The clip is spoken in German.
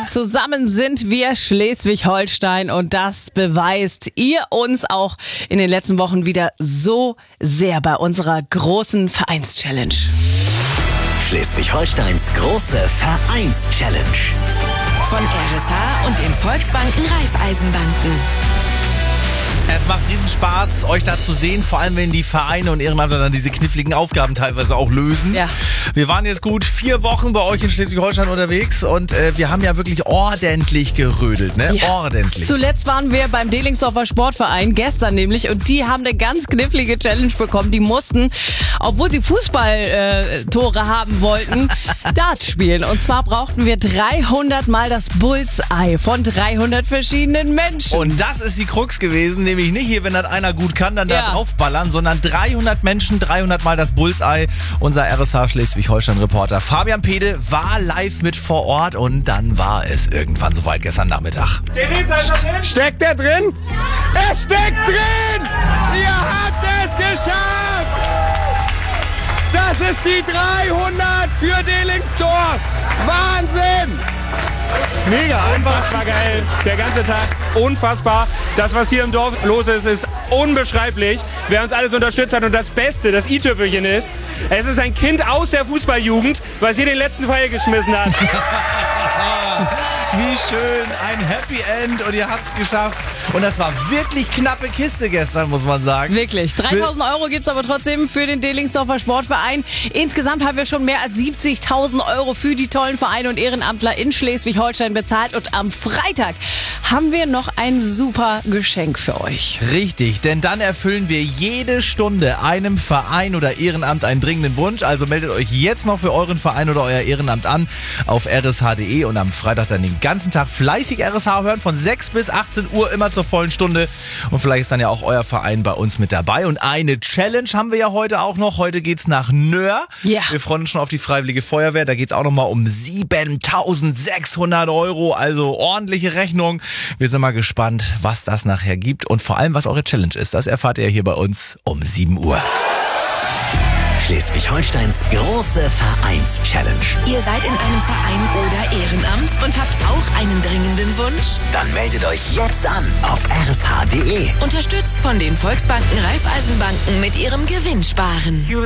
Zusammen sind wir Schleswig-Holstein und das beweist ihr uns auch in den letzten Wochen wieder so sehr bei unserer großen Vereins-Challenge. Schleswig-Holsteins große Vereins-Challenge. Von RSH und den Volksbanken Raiffeisenbanken. Es macht riesen Spaß, euch da zu sehen, vor allem wenn die Vereine und Ehrenamtler dann diese kniffligen Aufgaben teilweise auch lösen. Ja. Wir waren jetzt gut 4 Wochen bei euch in Schleswig-Holstein unterwegs und wir haben ja wirklich ordentlich gerödelt, ne? Ja. Ordentlich. Zuletzt waren wir beim Delingsdorfer Sportverein, gestern nämlich, und die haben eine ganz knifflige Challenge bekommen. Die mussten, obwohl sie Fußballtore haben wollten, Dart spielen. Und zwar brauchten wir 300 Mal das Bullseye von 300 verschiedenen Menschen. Und das ist die Krux gewesen, nämlich nicht hier, wenn das einer gut kann, dann da draufballern, sondern 300 Menschen, 300 Mal das Bullseye. Unser RSH Schleswig-Holstein-Reporter Fabian Pede war live mit vor Ort und dann war es irgendwann soweit gestern Nachmittag. Steckt der drin? Er steckt drin! Ihr habt es geschafft! Das ist die 300 für Delingsdorf! Wahnsinn! Mega, unfassbar geil. Der ganze Tag unfassbar. Das, was hier im Dorf los ist, ist unbeschreiblich. Wer uns alles unterstützt hat und das Beste, das i-Tüpfelchen ist, es ist ein Kind aus der Fußballjugend, was hier den letzten Pfeil geschmissen hat. Wie schön, ein Happy End und ihr habt's geschafft. Und das war wirklich knappe Kiste gestern, muss man sagen. Wirklich. 3.000 € gibt's aber trotzdem für den Delingsdorfer Sportverein. Insgesamt haben wir schon mehr als 70.000 € für die tollen Vereine und Ehrenamtler in Schleswig-Holstein bezahlt. Und am Freitag haben wir noch ein super Geschenk für euch. Richtig, denn dann erfüllen wir jede Stunde einem Verein oder Ehrenamt einen dringenden Wunsch. Also meldet euch jetzt noch für euren Verein oder euer Ehrenamt an auf rsh.de und am Freitag dann den ganzen Tag fleißig RSH hören, von 6 bis 18 Uhr immer zur vollen Stunde. Und vielleicht ist dann ja auch euer Verein bei uns mit dabei. Und eine Challenge haben wir ja heute auch noch. Heute geht's nach Nöhr. Ja. Wir freuen uns schon auf die Freiwillige Feuerwehr. Da geht's auch nochmal um 7.600 €. Also ordentliche Rechnung. Wir sind mal gespannt, was das nachher gibt und vor allem, was eure Challenge ist. Das erfahrt ihr hier bei uns um 7 Uhr. Schleswig-Holsteins große Vereins-Challenge. Ihr seid in einem Verein oder Ehrenamt und habt auch einen dringenden Wunsch? Dann meldet euch jetzt an auf rsh.de. Unterstützt von den Volksbanken Raiffeisenbanken mit ihrem Gewinnsparen.